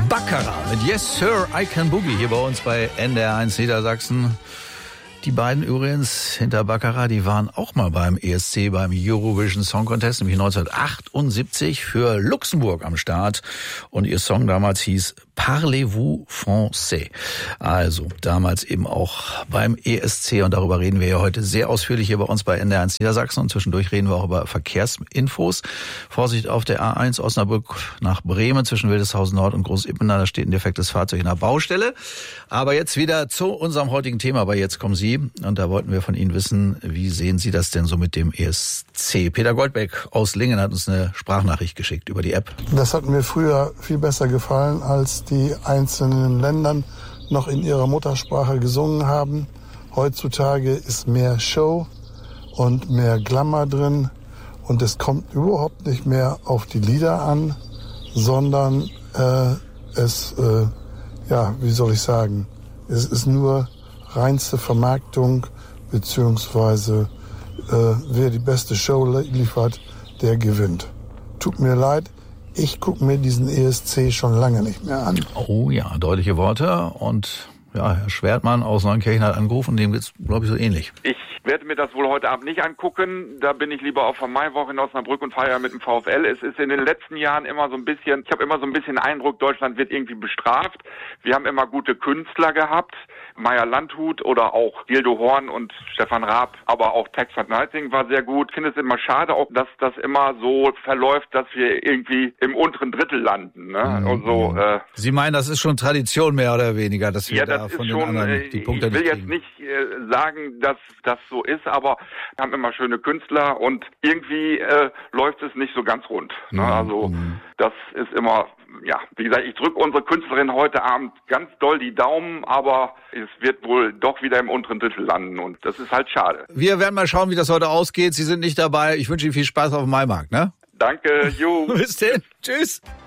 Baccarat mit Yes Sir, I Can Boogie hier bei uns bei NDR1 Niedersachsen. Die beiden übrigens hinter Baccarat, die waren auch mal beim ESC, beim Eurovision Song Contest, nämlich 1978 für Luxemburg am Start. Und ihr Song damals hieß Parlez-vous français? Also damals eben auch beim ESC, und darüber reden wir ja heute sehr ausführlich hier bei uns bei NDR1 Niedersachsen, und zwischendurch reden wir auch über Verkehrsinfos. Vorsicht auf der A1 Osnabrück nach Bremen zwischen Wildeshausen Nord und Groß-Ippener, da steht ein defektes Fahrzeug in der Baustelle. Aber jetzt wieder zu unserem heutigen Thema, aber jetzt kommen Sie, und da wollten wir von Ihnen wissen, wie sehen Sie das denn so mit dem ESC? Peter Goldbeck aus Lingen hat uns eine Sprachnachricht geschickt über die App. Das hat mir früher viel besser gefallen, als die einzelnen Länder noch in ihrer Muttersprache gesungen haben. Heutzutage ist mehr Show und mehr Glamour drin, und es kommt überhaupt nicht mehr auf die Lieder an, sondern es ist nur reinste Vermarktung, beziehungsweise wer die beste Show liefert, der gewinnt. Tut mir leid, ich gucke mir diesen ESC schon lange nicht mehr an. Oh ja, deutliche Worte. Und ja, Herr Schwertmann aus Neunkirchen hat angerufen, dem geht's, glaube ich, so ähnlich. Ich werde mir das wohl heute Abend nicht angucken. Da bin ich lieber auf der Maiwoche in Osnabrück und feiere mit dem VfL. Es ist in den letzten Jahren immer so ein bisschen, ich habe immer so ein bisschen den Eindruck, Deutschland wird irgendwie bestraft. Wir haben immer gute Künstler gehabt. Meier Landhut oder auch Gildo Horn und Stefan Raab, aber auch Tex van Neiting war sehr gut. Ich finde es immer schade, auch dass das immer so verläuft, dass wir irgendwie im unteren Drittel landen. Ne? Und so, Sie meinen, das ist schon Tradition mehr oder weniger, dass wir da von den anderen die Punkte nicht kriegen? Ich will jetzt nicht sagen, dass das so ist, aber wir haben immer schöne Künstler und irgendwie läuft es nicht so ganz rund. Ne? Also das ist immer, ja, wie gesagt, ich drücke unsere Künstlerin heute Abend ganz doll die Daumen, aber es wird wohl doch wieder im unteren Drittel landen, und das ist halt schade. Wir werden mal schauen, wie das heute ausgeht. Sie sind nicht dabei. Ich wünsche Ihnen viel Spaß auf dem Maimarkt, ne? Danke, jo. Bis denn. Tschüss.